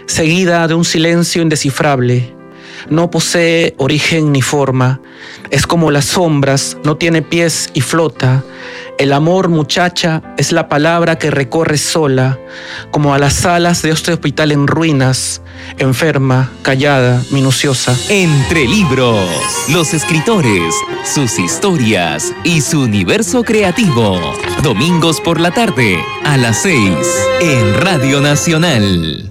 seguida de un silencio indescifrable. No posee origen ni forma, es como las sombras, no tiene pies y flota. El amor, muchacha, es la palabra que recorre sola, como a las alas de este hospital en ruinas, enferma, callada, minuciosa. Entre libros, los escritores, sus historias y su universo creativo. Domingos por la tarde, a las 6, en Radio Nacional.